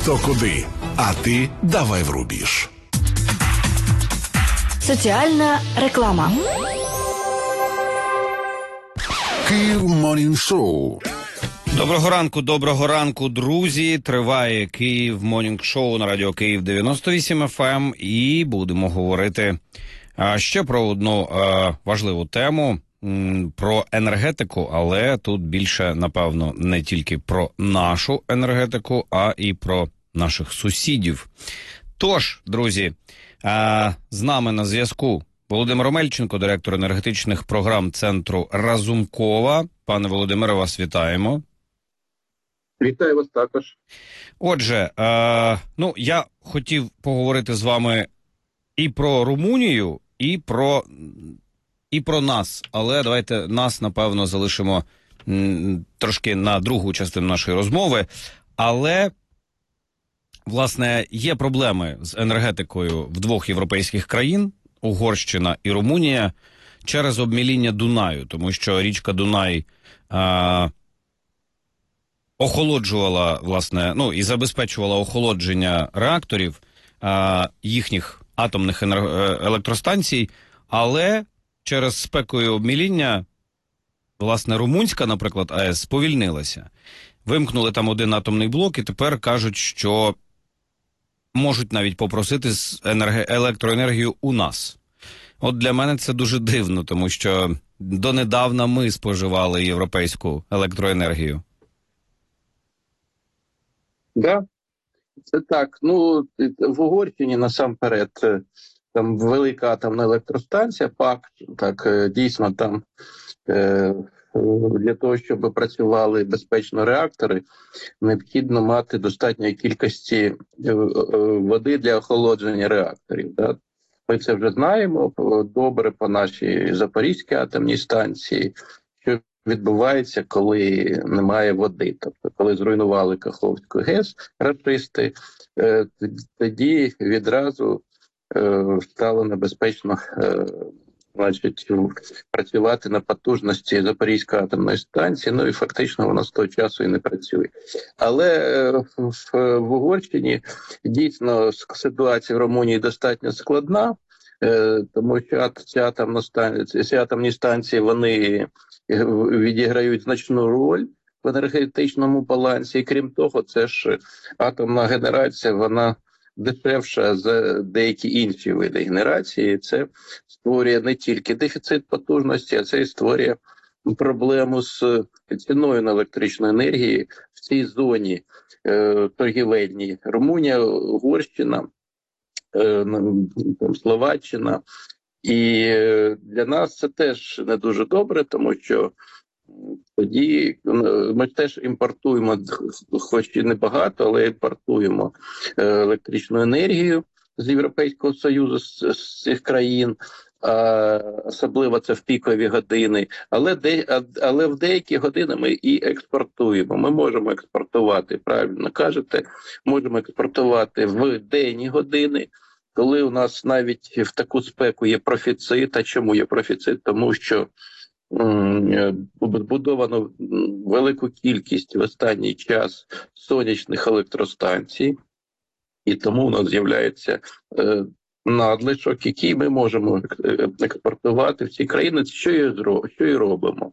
хто куди, а ти давай врубіж. Соціальна реклама. Київ Морнінг Шоу. Доброго ранку, друзі. Триває Київ Морнінг Шоу на радіо Київ 98 FM. І будемо говорити ще про одну важливу тему, про енергетику, але тут більше, напевно, не тільки про нашу енергетику, а і про наших сусідів. Тож, друзі, з нами на зв'язку Володимир Омельченко, директор енергетичних програм центру Разумкова. Пане Володимире, вас вітаємо. Вітаю вас також. Отже, я хотів поговорити з вами і про Румунію, і про нас. Але давайте нас, напевно, залишимо трошки на другу частину нашої розмови. Але, власне, є проблеми з енергетикою в двох європейських країн, Угорщина і Румунія, через обміління Дунаю, тому що річка Дунай охолоджувала, власне, і забезпечувала охолодження реакторів їхніх атомних електростанцій, але через спеку і обміління, власне, румунська, наприклад, АЕС сповільнилася. Вимкнули там один атомний блок і тепер кажуть, що можуть навіть попросити електроенергію у нас. От для мене це дуже дивно, тому що донедавна ми споживали європейську електроенергію. Да, це так. В Угорщині насамперед там велика атомна електростанція, ПАК, так, дійсно там для того, щоб працювали безпечно реактори, необхідно мати достатньої кількості води для охолодження реакторів. Да? Ми це вже знаємо добре по нашій Запорізькій атомній станції, що відбувається, коли немає води. Тобто, коли зруйнували Каховську ГЕС рашисти, тоді відразу стало небезпечно працювати на потужності Запорізької атомної станції, і фактично вона з того часу і не працює. Але в Угорщині дійсно ситуація в Румунії достатньо складна, тому що ці атомні станції, вони відіграють значну роль в енергетичному балансі. І крім того, це ж атомна генерація, вона дешевша за деякі інші види генерації. Це створює не тільки дефіцит потужності, а це і створює проблему з ціною на електричну енергію в цій зоні торгівельній. Румунія, Угорщина, Словаччина. І для нас це теж не дуже добре, тому що тоді ми теж імпортуємо, хоч і небагато, але імпортуємо електричну енергію з Європейського Союзу, з цих країн, особливо це в пікові години, але в деякі години ми і експортуємо. Ми можемо експортувати, правильно кажете, можемо експортувати в денні години, коли у нас навіть в таку спеку є профіцит. А чому є профіцит? Тому що побудовано велику кількість в останній час сонячних електростанцій, і тому у нас з'являється надлишок, який ми можемо експортувати в ці країни, що і робимо.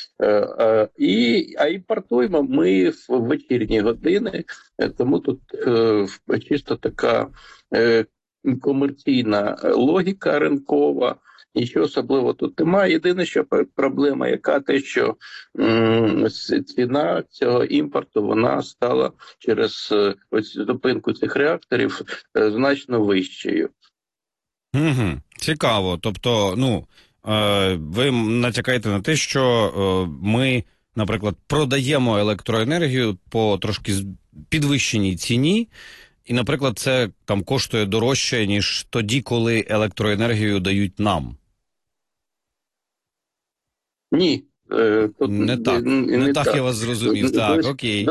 А імпортуємо ми в вечірні години, тому тут чисто така комерційна логіка ринкова. Нічого особливого тут немає. Єдине, що проблема, яка те, що ціна цього імпорту, вона стала через зупинку цих реакторів значно вищою. Цікаво. Тобто, ви натякаєте на те, що ми, наприклад, продаємо електроенергію по трошки підвищеній ціні, і, наприклад, це там коштує дорожче, ніж тоді, коли електроенергію дають нам. Ні. Не так я вас зрозумів. Так, окей.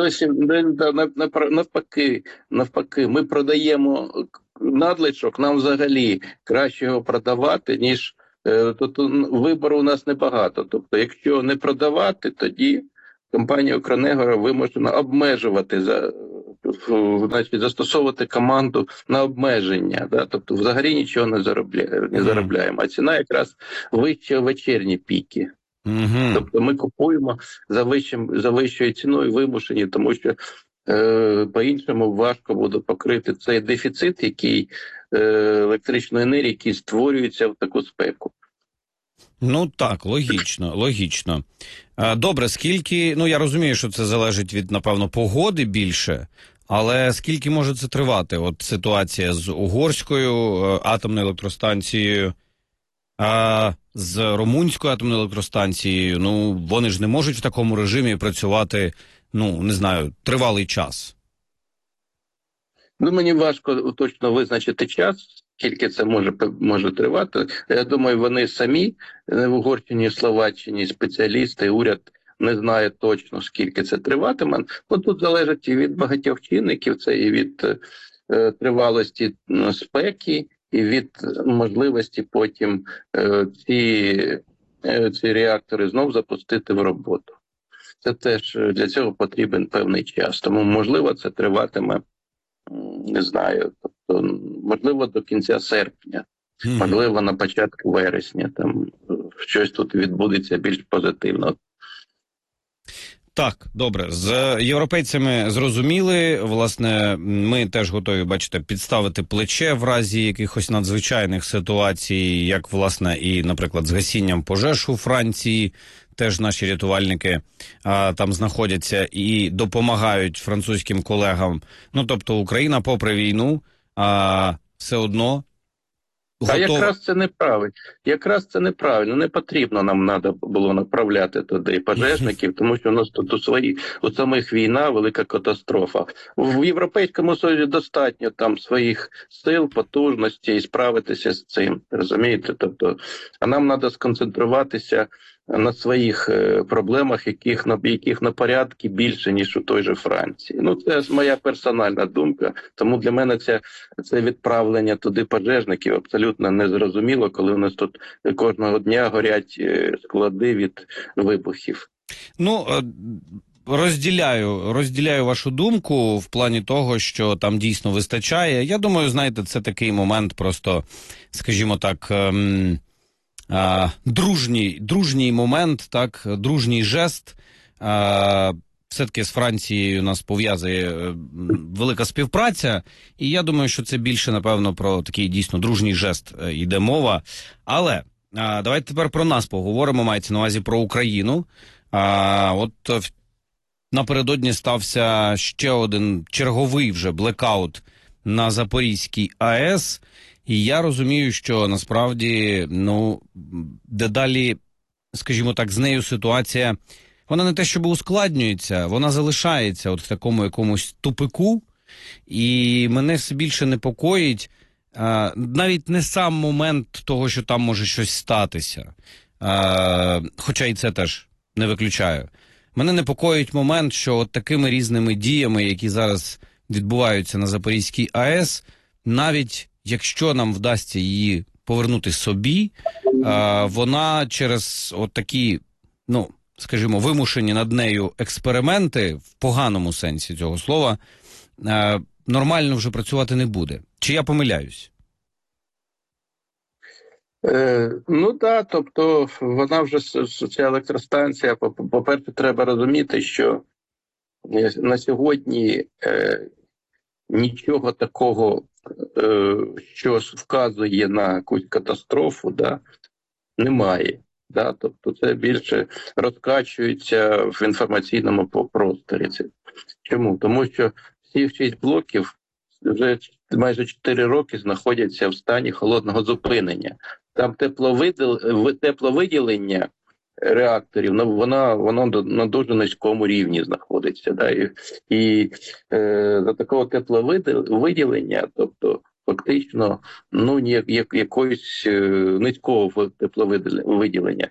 Навпаки, ми продаємо надлишок, нам взагалі краще його продавати, ніж тут вибору у нас небагато. Тобто, якщо не продавати, тоді компанія «Укренерго» вимушена обмежувати значить, застосовувати команду на обмеження, да? Тобто взагалі нічого не заробляємо, а ціна якраз вища вечірні піки. Тобто ми купуємо за вищою ціною вимушені, тому що по-іншому важко буде покрити цей дефіцит, який електричної енергії, який створюється в таку спеку. Ну так, логічно. Добре, скільки, ну я розумію, що це залежить від, напевно, погоди більше, але скільки може це тривати? От ситуація з Угорською атомною електростанцією, з Румунською атомною електростанцією, ну вони ж не можуть в такому режимі працювати, ну не знаю, тривалий час. Ну, мені важко точно визначити час, скільки це може тривати. Я думаю, вони самі в Угорщині, Словаччині, спеціалісти, уряд не знає точно, скільки це триватиме. Ну, тут залежить і від багатьох чинників, це і від тривалості спеки, і від можливості потім ці реактори знов запустити в роботу. Це теж для цього потрібен певний час. Тому, можливо, це триватиме, не знаю, тобто, можливо, до кінця серпня, можливо, на початку вересня, там щось тут відбудеться більш позитивно. Так, добре. З європейцями зрозуміли. Власне, ми теж готові, бачите, підставити плече в разі якихось надзвичайних ситуацій, як, власне, і, наприклад, з гасінням пожеж у Франції. Теж наші рятувальники там знаходяться і допомагають французьким колегам. Ну, тобто Україна, попри війну, все одно готова. А якраз це неправильно. Не потрібно нам було направляти туди пожежників, тому що у нас тут у самих війна, велика катастрофа. В Європейському Союзі достатньо там своїх сил, потужностей і справитися з цим. Розумієте? Тобто, а нам треба сконцентруватися на своїх проблемах, яких на порядки більше, ніж у той же Франції. Ну, це моя персональна думка, тому для мене це відправлення туди пожежників абсолютно незрозуміло, коли у нас тут кожного дня горять склади від вибухів. Ну, розділяю вашу думку в плані того, що там дійсно вистачає. Я думаю, знаєте, це такий момент просто, скажімо так, дружній момент, так, дружній жест. Все-таки з Францією нас пов'язує велика співпраця, і я думаю, що це більше, напевно, про такий дійсно дружній жест йде мова. Але давайте тепер про нас поговоримо, мається на увазі про Україну. От напередодні стався ще один черговий вже блекаут на Запорізькій АЕС. І я розумію, що насправді, ну, дедалі, скажімо так, з нею ситуація, вона не те, щоб ускладнюється, вона залишається от в такому якомусь тупику. І мене все більше непокоїть навіть не сам момент того, що там може щось статися, хоча і це теж не виключаю. Мене непокоїть момент, що от такими різними діями, які зараз відбуваються на Запорізькій АЕС, навіть якщо нам вдасться її повернути собі, вона через от такі, ну, скажімо, вимушені над нею експерименти, в поганому сенсі цього слова, нормально вже працювати не буде. Чи я помиляюсь? Ну так, тобто вона вже, ця електростанція, по-перше, треба розуміти, що на сьогодні нічого такого, що вказує на якусь катастрофу, да, немає. Да? Тобто це більше розкачується в інформаційному просторі. Чому? Тому що всі 6 блоків вже майже 4 роки знаходяться в стані холодного зупинення. Там тепловиділення реакторів, ну, воно на дуже низькому рівні знаходиться. Да? І за такого тепловиділення, тобто фактично, ну, якоїсь низького тепловиділення,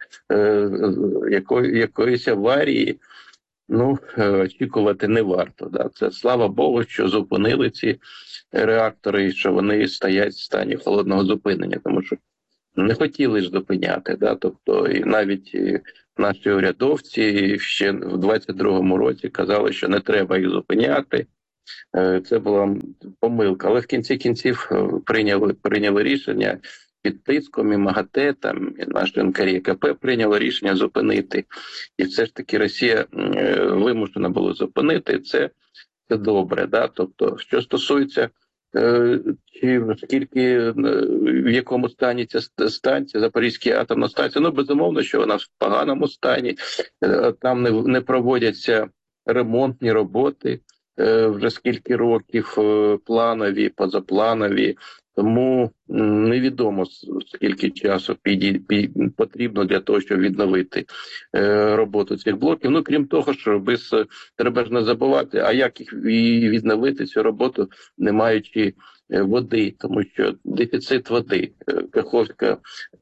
якоїсь аварії, ну, очікувати не варто. Да? Це, слава Богу, що зупинили ці реактори, і що вони стоять в стані холодного зупинення, тому що не хотіли ж зупиняти. Да? Тобто, і навіть наші урядовці ще в 22-му році казали, що не треба їх зупиняти, Це була помилка. Але в кінці кінців прийняли рішення під тиском і МАГАТЕ, там, і наш НКРЕКП прийняло рішення зупинити. І все ж таки Росія вимушена була зупинити. Це добре. Да? Тобто, що стосується чи скільки, в якому стані ця станція, Запорізька атомна станція, безумовно, що вона в поганому стані, там не проводяться ремонтні роботи вже скільки років, планові, позапланові, тому невідомо, скільки часу потрібно для того, щоб відновити роботу цих блоків. Крім того, що треба ж не забувати, а як їх відновити, цю роботу, не маючи води, тому що дефіцит води. Каховська,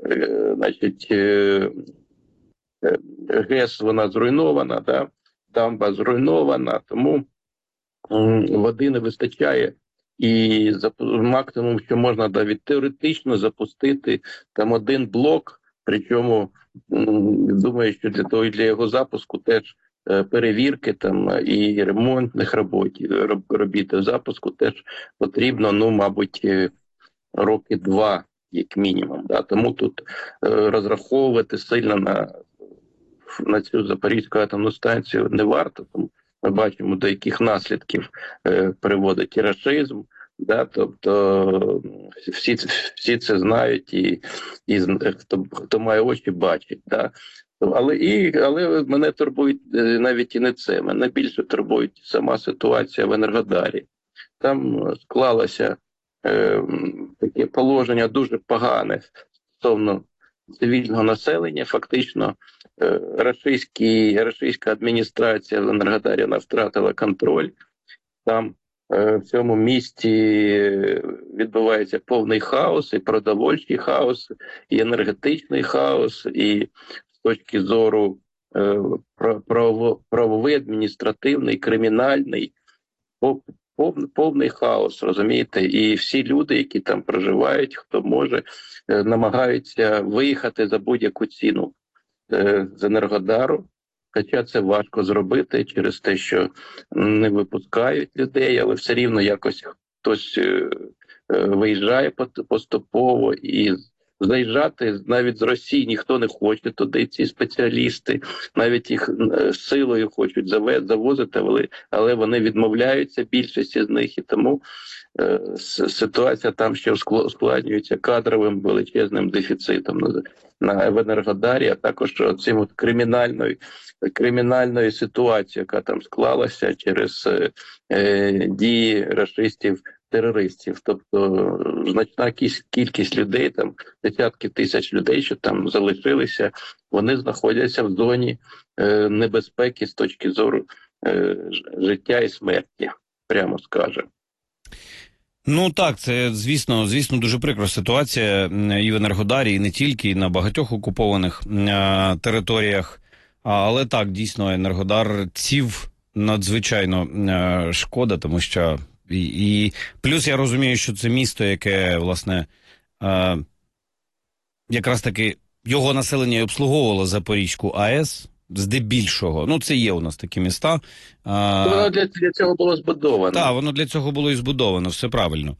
ГЕС, вона зруйнована, да? Дамба зруйнована, тому води не вистачає. І максимум, що можна навіть теоретично запустити там один блок, причому думаю, що для його запуску теж перевірки там і ремонтних робіт запуску теж потрібно, мабуть, роки 2, як мінімум. Да? Тому тут розраховувати сильно на цю Запорізьку атомну станцію не варто. Тому ми бачимо, до яких наслідків приводить і рашизм. Да, тобто всі це знають, і хто має очі, бачить. Да. Але мене турбує навіть і не це. Мене більше турбує сама ситуація в Енергодарі. Там склалося таке положення дуже погане стосовно цивільного населення. Фактично рашистська адміністрація в Енергодарі, вона втратила контроль. Там в цьому місті відбувається повний хаос, і продовольчий хаос, і енергетичний хаос, і з точки зору правовий, адміністративний, кримінальний, повний хаос, розумієте? І всі люди, які там проживають, хто може, намагаються виїхати за будь-яку ціну з Енергодару. Хоча це важко зробити через те, що не випускають людей, але все рівно якось хтось виїжджає поступово, і заїжджати навіть з Росії ніхто не хоче туди, ці спеціалісти, навіть їх силою хочуть завозити, але вони відмовляються, більшість з них, і тому ситуація там ще ускладнюється кадровим величезним дефіцитом в Енергодарі, а також цим кримінальною ситуацією, яка там склалася через дії рашистів-терористів. Тобто значна кількість людей, там десятки тисяч людей, що там залишилися, вони знаходяться в зоні небезпеки з точки зору життя і смерті, прямо скажемо. Так, це, звісно, дуже прикра ситуація і в Енергодарі, і не тільки, і на багатьох окупованих територіях. Але так, дійсно, енергодарців надзвичайно шкода, тому що і плюс я розумію, що це місто, яке, власне, якраз таки його населення і обслуговувало Запорізьку АЕС, здебільшого. Це є у нас такі міста. Воно для цього було збудовано. Так, воно для цього було і збудовано, все правильно.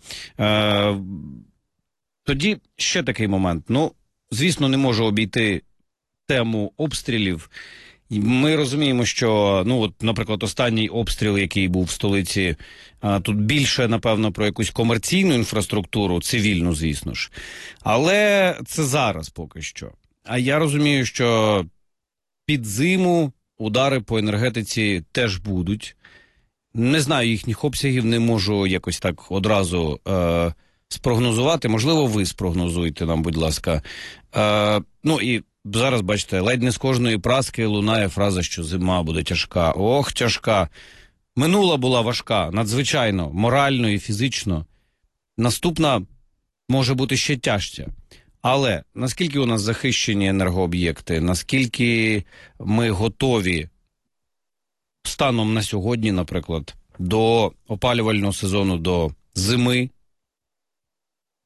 Тоді ще такий момент. Звісно, не можу обійти тему обстрілів. Ми розуміємо, що, наприклад, останній обстріл, який був в столиці, тут більше, напевно, про якусь комерційну інфраструктуру, цивільну, звісно ж. Але це зараз поки що. А я розумію, що під зиму удари по енергетиці теж будуть. Не знаю їхніх обсягів, не можу якось так одразу спрогнозувати. Можливо, ви спрогнозуєте нам, будь ласка. І зараз, бачите, ледь не з кожної праски лунає фраза, що зима буде тяжка. Ох, тяжка. Минула була важка, надзвичайно, морально і фізично. Наступна може бути ще тяжча. Але наскільки у нас захищені енергооб'єкти, наскільки ми готові станом на сьогодні, наприклад, до опалювального сезону, до зими?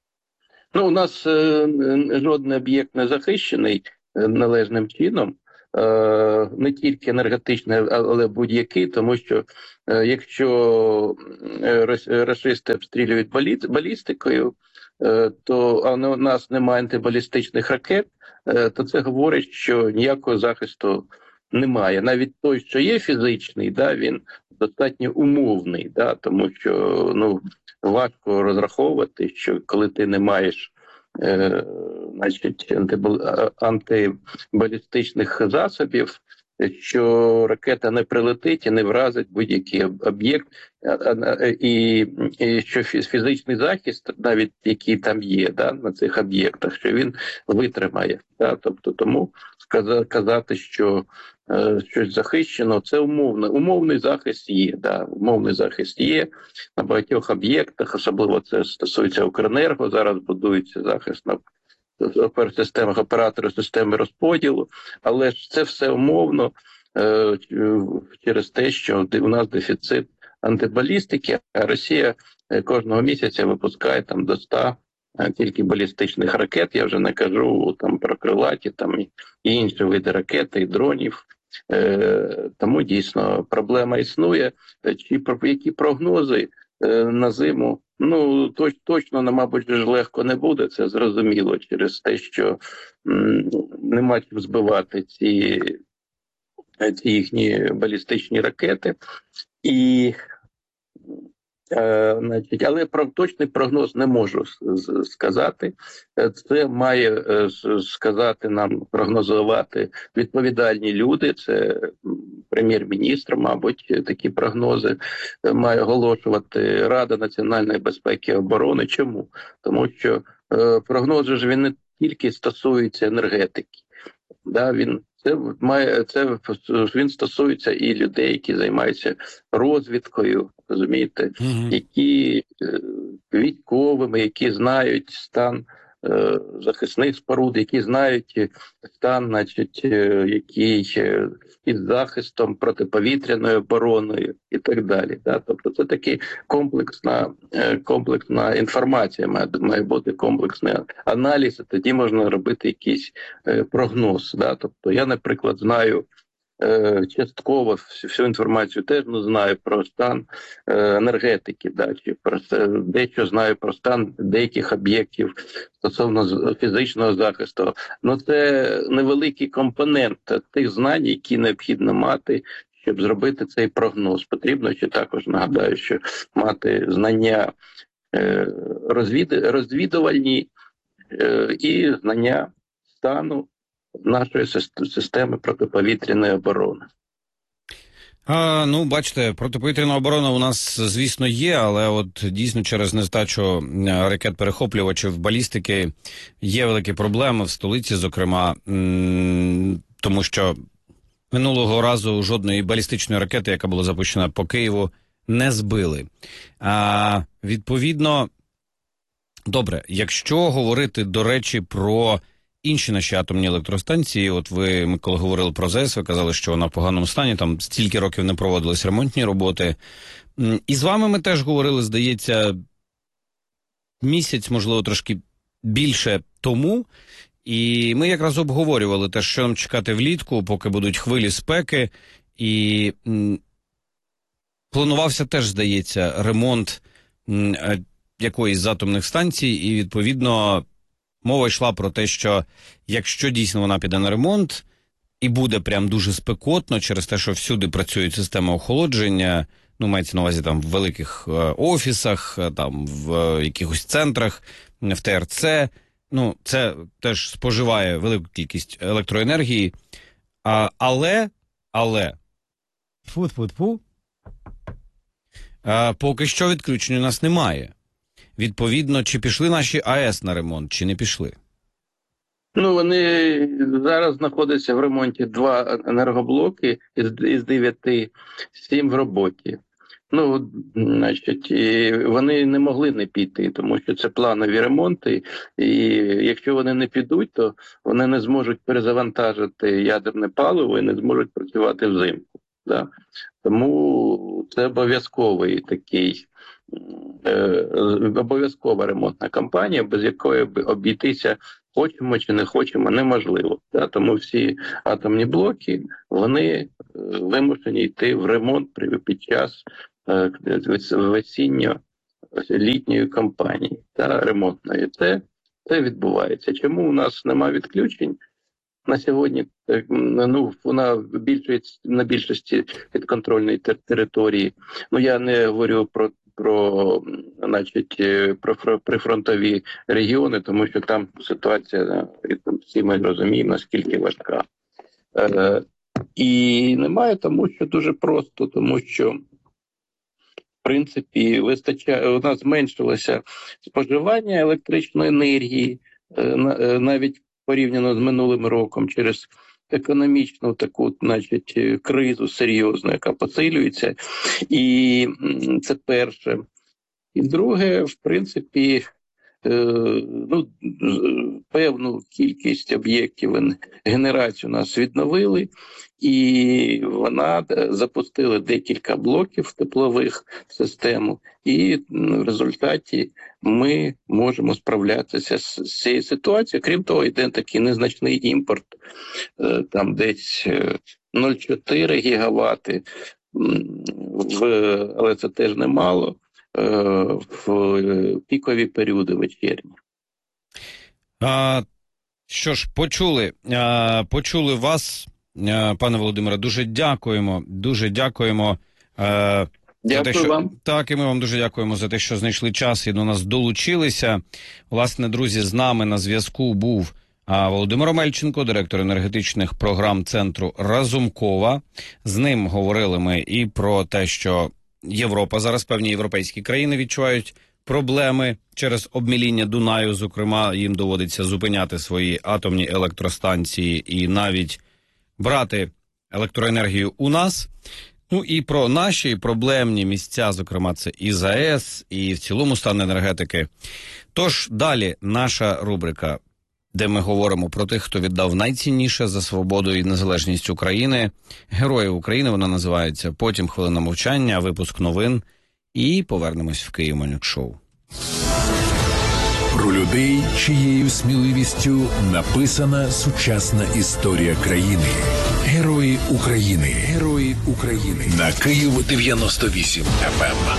У нас жодний об'єкт не захищений належним чином. не тільки енергетичний, але будь-який, тому що якщо рашисти обстрілюють балістикою, то у нас немає антибалістичних ракет, то це говорить, що ніякого захисту немає. Навіть той, що є фізичний, да, він достатньо умовний, да, тому що важко розраховувати, що коли ти не маєш антибалістичних засобів, що ракета не прилетить і не вразить будь-який об'єкт, і що фізичний захист, навіть який там є, да, на цих об'єктах, що він витримає. Да, тобто тому казати, що щось захищено, це умовно. Умовний захист є. Да, умовний захист є на багатьох об'єктах, особливо це стосується Укренерго, зараз будується захист на системах оператора системи розподілу, але ж це все умовно через те, що у нас дефіцит антибалістики, а Росія кожного місяця випускає там до 100 тільки балістичних ракет, я вже не кажу там про крилаті, там і інші види ракет, і дронів. Тому дійсно проблема існує. Які прогнози на зиму? Точно, мабуть, ж легко не буде, це зрозуміло, через те, що нема чим збивати ці їхні балістичні ракети. Але про точний прогноз не можу сказати. Це має сказати нам, прогнозувати відповідальні люди. Це прем'єр-міністр, мабуть, такі прогнози має оголошувати Рада національної безпеки і оборони. Чому? Тому що прогноз ж він не тільки стосується енергетики. Да, він стосується і людей, які займаються розвідкою, розумієте, які військовими, які знають стан захисних споруд, які знають стан, який із захистом, протиповітряною обороною і так далі. Да? Тобто це таки комплексна інформація, має бути комплексний аналіз, і тоді можна робити якийсь прогноз. Да? Тобто я, наприклад, знаю частково всю інформацію теж знаю про стан енергетики, да, чи про дещо знаю про стан деяких об'єктів стосовно фізичного захисту. Це невеликий компонент тих знань, які необхідно мати, щоб зробити цей прогноз. Потрібно ще також, нагадаю, що мати знання розвідувальні і знання стану нашої системи протиповітряної оборони. Бачите, протиповітряна оборона у нас, звісно, є, але от дійсно через нестачу ракет-перехоплювачів балістики є великі проблеми в столиці, зокрема, тому що минулого разу жодної балістичної ракети, яка була запущена по Києву, не збили. Відповідно, добре, якщо говорити, до речі, про інші наші атомні електростанції, от ми коли говорили про ЗАЕС, ви казали, що вона в поганому стані, там стільки років не проводились ремонтні роботи. І з вами ми теж говорили, здається, місяць, можливо, трошки більше тому, і ми якраз обговорювали те, що нам чекати влітку, поки будуть хвилі спеки, і планувався теж, здається, ремонт якоїсь з атомних станцій, і, відповідно, мова йшла про те, що якщо дійсно вона піде на ремонт і буде прям дуже спекотно через те, що всюди працюють системи охолодження, мається на увазі там в великих офісах, там в якихось центрах, в ТРЦ, це теж споживає велику кількість електроенергії, але, поки що відключень у нас немає. Відповідно, чи пішли наші АЕС на ремонт, чи не пішли? Вони зараз знаходяться в ремонті 2 енергоблоки із 9, 7 в роботі. І вони не могли не піти, тому що це планові ремонти, і якщо вони не підуть, то вони не зможуть перезавантажити ядерне паливо і не зможуть працювати взимку. Да? Тому це обов'язкова ремонтна кампанія, без якої обійтися хочемо чи не хочемо, неможливо. Тому всі атомні блоки, вони вимушені йти в ремонт під час весінньо-літньої кампанії ремонтної. Це відбувається. Чому у нас немає відключень? На сьогодні вона на більшості підконтрольної території. Я не говорю про прифронтові регіони, тому що там ситуація, всі ми розуміємо, наскільки важка. І немає, тому що дуже просто, тому що в принципі у нас зменшилося споживання електричної енергії, навіть порівняно з минулим роком, через економічну таку, кризу серйозну, яка посилюється. І це перше. І друге, в принципі, певну кількість об'єктів генерацію нас відновили, і вона запустила декілька блоків теплових систем, і в результаті ми можемо справлятися з цією ситуацією. Крім того, йде такий незначний імпорт, там десь 0,4 гігавати, але це теж немало, в пікові періоди вечірні. Що ж, почули вас, пане Володимире, дуже дякуємо. Дякую вам. Так, і ми вам дуже дякуємо за те, що знайшли час і до нас долучилися. Власне, друзі, з нами на зв'язку був Володимир Омельченко, директор енергетичних програм центру Разумкова. З ним говорили ми і про те, що Європа, зараз певні європейські країни відчувають проблеми через обміління Дунаю. Зокрема, їм доводиться зупиняти свої атомні електростанції і навіть брати електроенергію у нас. І про наші проблемні місця, зокрема, це і ЗАЕС, і в цілому стан енергетики. Тож далі наша рубрика, де ми говоримо про тих, хто віддав найцінніше за свободу і незалежність України. Героїв України вона називається. Потім хвилина мовчання, випуск новин і повернемось в Київ Morning Show. Про людей, чиєю сміливістю написана сучасна історія країни. Герої України. Герої України. На Київ 98 FM.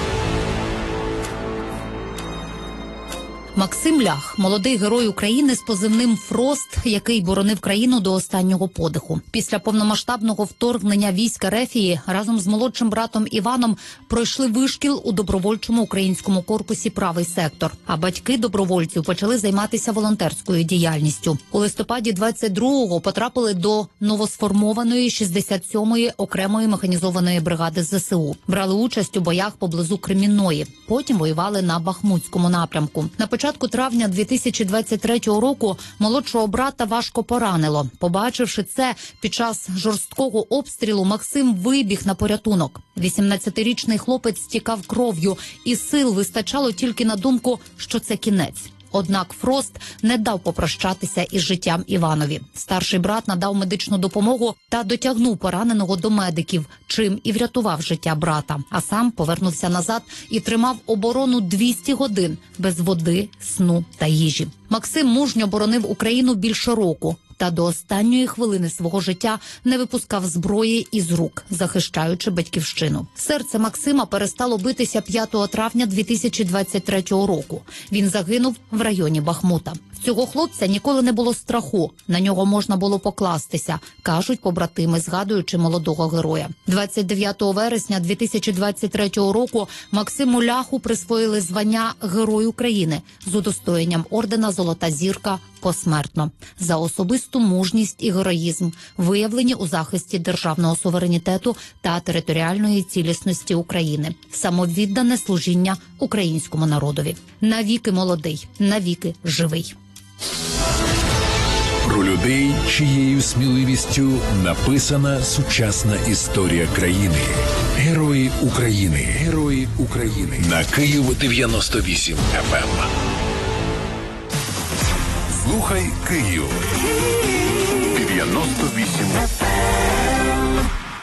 Максим Лях – молодий герой України з позивним «Фрост», який боронив країну до останнього подиху. Після повномасштабного вторгнення військ Рефії разом з молодшим братом Іваном пройшли вишкіл у добровольчому українському корпусі «Правий сектор». А батьки добровольців почали займатися волонтерською діяльністю. У листопаді 22-го потрапили до новосформованої 67-ї окремої механізованої бригади ЗСУ. Брали участь у боях поблизу Кремінної. Потім воювали на Бахмутському напрямку. На початку травня 2023 року молодшого брата важко поранило. Побачивши це, під час жорсткого обстрілу Максим вибіг на порятунок. 18-річний хлопець стікав кров'ю, і сил вистачало тільки на думку, що це кінець. Однак Фрост не дав попрощатися із життям Іванові. Старший брат надав медичну допомогу та дотягнув пораненого до медиків, чим і врятував життя брата. А сам повернувся назад і тримав оборону 200 годин без води, сну та їжі. Максим мужньо боронив Україну більше року. Та до останньої хвилини свого життя не випускав зброї із рук, захищаючи батьківщину. Серце Максима перестало битися 5 травня 2023 року. Він загинув в районі Бахмута. В цього хлопця ніколи не було страху, на нього можна було покластися, кажуть побратими, згадуючи молодого героя. 29 вересня 2023 року Максиму Ляху присвоїли звання Герой України з удостоєнням ордена «Золота зірка» посмертно за особисту мужність і героїзм, виявлені у захисті державного суверенітету та територіальної цілісності України, самовіддане служіння українському народові. Навіки молодий, навіки живий. Про людей, чиєю сміливістю написана сучасна історія країни. Герої України. Герої України. На Київ 98 FM. Слухай Київ. 98 FM.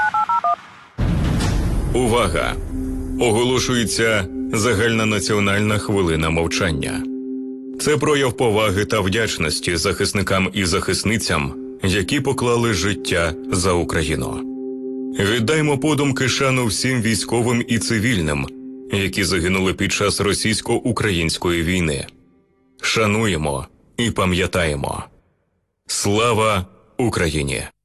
Увага! Оголошується загальнонаціональна хвилина мовчання. Це прояв поваги та вдячності захисникам і захисницям, які поклали життя за Україну. Віддаймо подумки шану всім військовим і цивільним, які загинули під час російсько-української війни. Шануємо і пам'ятаємо. Слава Україні!